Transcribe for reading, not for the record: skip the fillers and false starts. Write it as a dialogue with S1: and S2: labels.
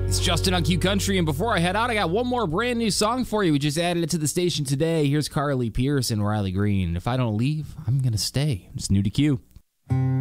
S1: It's Justin on Q Country, and before I head out, I got one more brand new song for you. We just added it to the station today. Here's Carly Pearce and Riley Green. If I don't leave, I'm gonna stay. It's new to Q.